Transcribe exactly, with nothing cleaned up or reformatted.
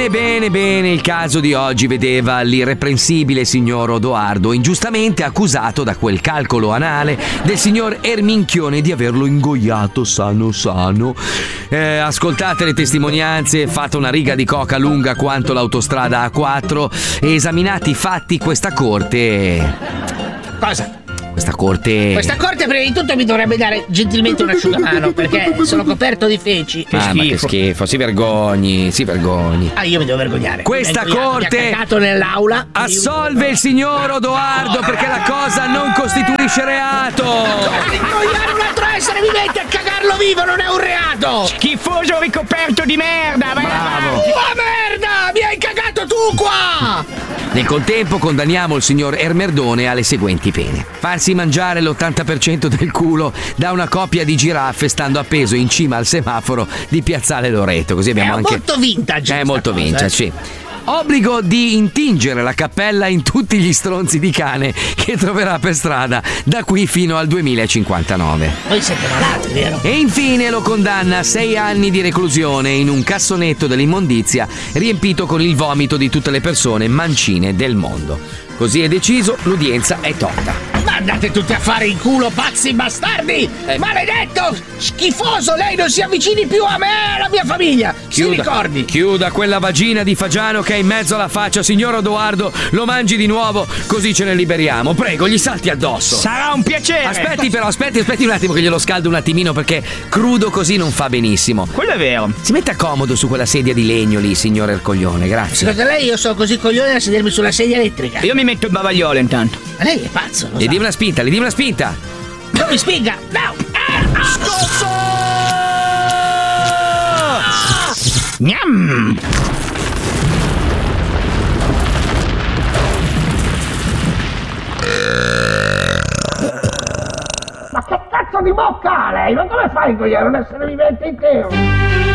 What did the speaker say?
Bene, bene, bene. Il caso di oggi vedeva l'irreprensibile signor Odoardo ingiustamente accusato da quel calcolo anale del signor Erminchione di averlo ingoiato sano sano. Eh, ascoltate le testimonianze, fate una riga di coca lunga quanto l'autostrada A quattro e esaminati i fatti, questa corte... Cosa? Questa corte... Questa corte prima di tutto mi dovrebbe dare gentilmente un asciugamano, perché sono coperto di feci. Che ah, schifo. Ma che schifo, si vergogni, si vergogni. Ah, io mi devo vergognare. Questa mi corte mi ha cagato nell'aula. Assolve il signor Odoardo perché la cosa non costituisce reato. Ingoiare un altro essere vivente e cagarlo vivo non è un reato. Schifoso ricoperto di merda. Bravo. Ma merda, mi hai cagato tu qua. Nel contempo condanniamo il signor Ermerdone alle seguenti pene: farsi mangiare l'ottanta per cento del culo da una coppia di giraffe stando appeso in cima al semaforo di Piazzale Loreto. Così abbiamo è anche... molto vintage. È molto cosa, vintage, eh? sì. Obbligo di intingere la cappella in tutti gli stronzi di cane che troverà per strada da qui fino al duemilacinquantanove. Voi siete malati, vero? E infine lo condanna a sei anni di reclusione in un cassonetto dell'immondizia riempito con il vomito di tutte le persone mancine del mondo. Così è deciso, l'udienza è tolta. Ma andate tutti a fare in culo, pazzi bastardi! Eh. Maledetto! Schifoso! Lei non si avvicini più a me e alla mia famiglia! Chiuda, si ricordi? Chiuda quella vagina di fagiano che è in mezzo alla faccia, signor Odoardo. Lo mangi di nuovo, così ce ne liberiamo. Prego, gli salti addosso. Sarà un piacere. Aspetti però, aspetti, aspetti un attimo che glielo scaldo un attimino, perché crudo così non fa benissimo. Quello è vero. Si metta comodo su quella sedia di legno lì, signor Ercoglione, grazie. Secondo lei io sono così coglione da sedermi sulla sedia elettrica? Io mi metto il bavagliolo intanto. Ma lei è pazzo, lo Le sa. diamo una spinta, le diamo una spinta. Non mi spinga! No! Ah, ah. Scosso! Gnam! Ma che cazzo di bocca ha lei? Ma come fai a ingoiare un essere vivente intero?